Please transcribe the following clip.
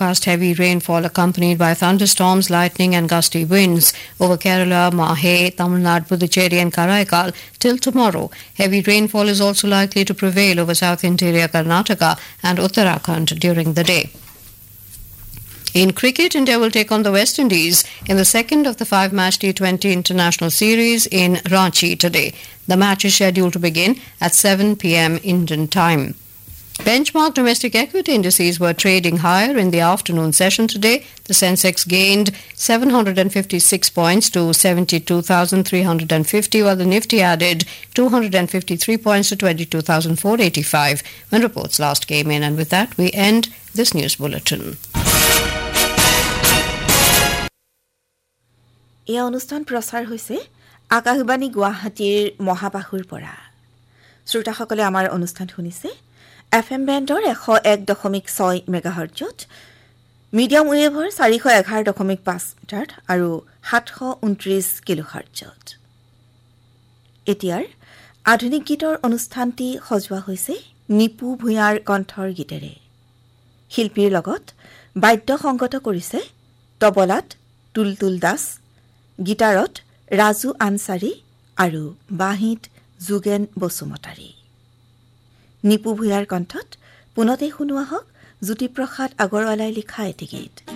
forecast heavy rainfall accompanied by thunderstorms, lightning and gusty winds over Kerala, Mahe, Tamil Nadu, Puducherry and Karaikal till tomorrow. Heavy rainfall is also likely to prevail over South Interior Karnataka and Uttarakhand during the day. In cricket, India will take on the West Indies in the second of the 5-match T20 international series in Ranchi today. The match is scheduled to begin at 7 p.m. Indian time. Benchmark domestic equity indices were trading higher in the afternoon session today. The Sensex gained 756 points to 72,350, while the Nifty added 253 points to 22,485 when reports last came in. And with that, we end this news bulletin. এই অনুষ্ঠান প্ৰচাৰ হৈছে আকাশবাণী গুৱাহাটীৰ মহাবাহুৰ পৰা। শ্ৰোতাসকলে আমাৰ অনুষ্ঠান শুনিছে FM বেণ্ডৰ 101.6 মেগাহাৰ্টজত, medium ৱেভৰ 411.5 মিটাৰত আৰু 729 কিলোহাৰ্টজত। এতিয়াৰ আধুনিক গীতৰ অনুষ্ঠানটি সজোৱা হৈছে নিপু ভূঞাৰ কণ্ঠৰ গীতেৰে। শিল্পীৰ লগত বাদ্য সংগত কৰিছে তবলাত তুলতুল দাস, গিটাৰত ৰাজু আনসাৰী আৰু বাঁহীত যোগেন বসুমতাৰী। নিপু ভূঞাৰ কণ্ঠত পুনতে শুনোৱা হওক জ্যোতিপ্ৰসাদ আগৰৱালাই লিখা এটি গীত।